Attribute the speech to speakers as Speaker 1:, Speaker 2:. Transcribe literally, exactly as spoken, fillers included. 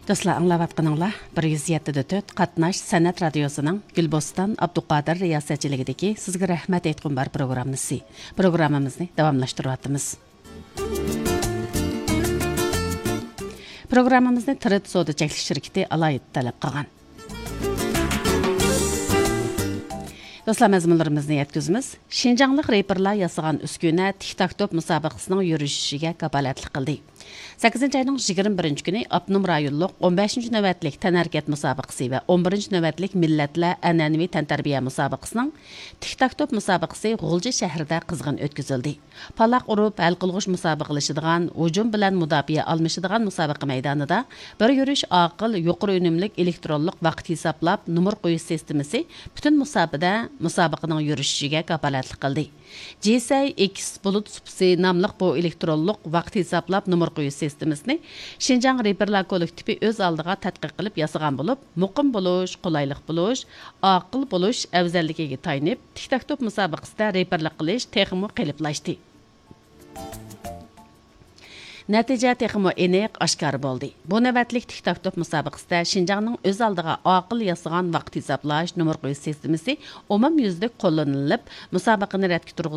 Speaker 1: Dostlar, anlavatqanыңlar bir yuz yetti dört Qatnaş Sənət Radiosu'nun Gülbostan Abduqadir riyasətçiligidəki sizə rəhmət etqin bar proqramımızı. Proqramımızı davamlaşdırıyatımız. Proqramımızı Tırıt Soda Çəkiliş şirkəti alayət tələb qılğan. Dostlar, məzmunlarımızı yetkizimiz. Şinjanlıq reperlar yasıған üskünə TikTok müsabaqasının yürüyüşüge kapalətlik qıldı. sakkizinchi ayning yigirma birinchi kuni Abnum rayonluq o'n beshinchi navbatlik tanarkat musobaqasi va o'n birinchi navbatlik millatlar an'anaviy tantarbiya musobaqasining TikTok musobaqasi G'ulji shahrida qizg'in o'tkazildi. Paloq urib hal qilg'ish musobaqalashadigan, hujum bilan mudofaa almashadigan musobaqa maydonida bir yurish aql, yuqori unumlik elektronlik vaqt hisoblab numar qo'yish sistemasi butun musobaqada musobaqaning yurishiga kapolatlik qildi. G S I X bulut supsi nomli bu elektronlik vaqt hisoblab numar qo'yish sistemasini Şinjan reperlar kollektivi o'z oldiga tadqiq qilib yasagan bo'lib, muqim bo'lish, qulaylik bo'lish, aql bo'lish afzalligiga tayanib, TikTok musobaqasida reperlik qilish texmo qiliplashdi. Natija texmo aniq oshkor bo'ldi. Bu navbatlik TikTok musobaqasida Şinjanning o'z oldiga aql yasagan vaqt hisoblash numar qo'yish sistemasi umum yuzda qo'llanilib, musobaqani rad